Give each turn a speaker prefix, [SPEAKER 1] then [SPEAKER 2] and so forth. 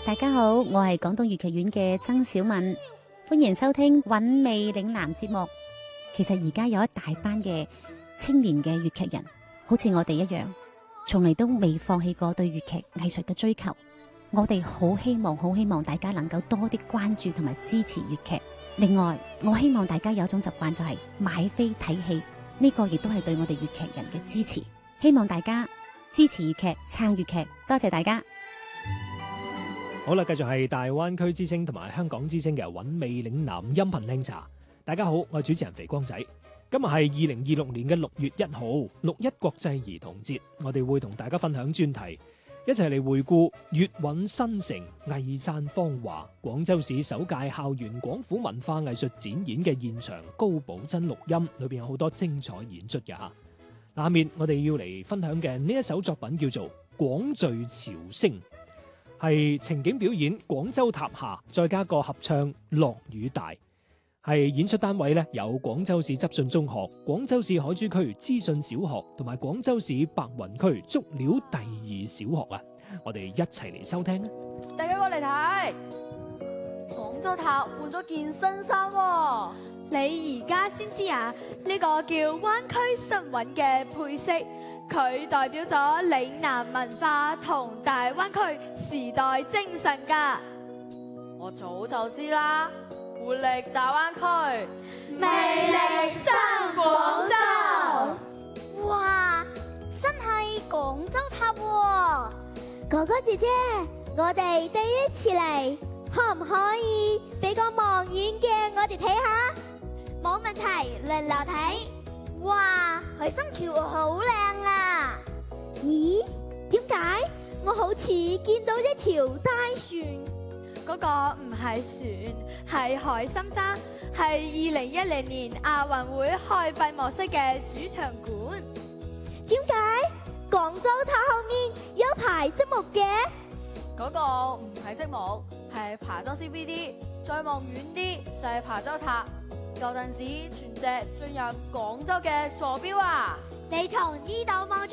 [SPEAKER 1] 大家好，我係廣東粵劇院嘅曾小敏，歡迎收聽韻味嶺南節目。其實而家有一大班嘅青年嘅粵劇人，好似我哋一樣，從嚟都未放棄過對粵劇藝術嘅追求。我哋好希望大家能夠多啲關注同埋支持粵劇。另外，我希望大家有一種習慣，就係買飛睇戲，呢個亦都係對我哋粵劇人嘅支持。希望大家支持粵劇，撐粵劇，多謝大家。
[SPEAKER 2] 好啦，繼續係大灣區之聲同埋香港之聲嘅韻味嶺南音頻靚茶。大家好，我係主持人肥光仔。今日係2026年嘅6月1號，6·1國際兒童節，我哋會同大家分享專題，一齊嚟回顧粵韻新城藝讚芳華廣州市首屆校園廣府文化藝術展演嘅現場高保真錄音，裏邊有好多精彩演出嘅吓。下面我哋要嚟分享嘅呢一首作品叫做《廣聚潮聲》，係情景表演廣州塔下，再加個合唱落雨大。係演出單位咧有廣州市執信中學、廣州市海珠區資訊小學同埋廣州市白雲區足料第2小學啊！我哋一齊嚟收聽啊！
[SPEAKER 3] 大家過嚟睇，廣州塔換咗件新衫喎。
[SPEAKER 4] 你而家先知啊？呢個叫灣區新韻嘅配色，佢代表咗嶺南文化同大灣區時代精神㗎。
[SPEAKER 3] 我早就知啦，活力大灣區，
[SPEAKER 4] 魅力新廣州。
[SPEAKER 5] 哇，真係廣州塔喎！哥哥姐姐，我哋第一次嚟，可唔可以俾個望遠鏡我哋睇下？冇問題，輪流睇。哇，海心橋好靚啊！咦，點解我好似見到一條大船？
[SPEAKER 4] 嗰個唔係船，係海心沙，係2010年亞運會開閉幕式嘅主場館。
[SPEAKER 5] 點解廣州塔後面有排積木嘅？
[SPEAKER 3] 嗰個唔係積木，係琶洲 CBD。再望遠啲就係琶洲塔。舊陣時船隻進入廣州嘅坐標啊！
[SPEAKER 5] 你從呢度望出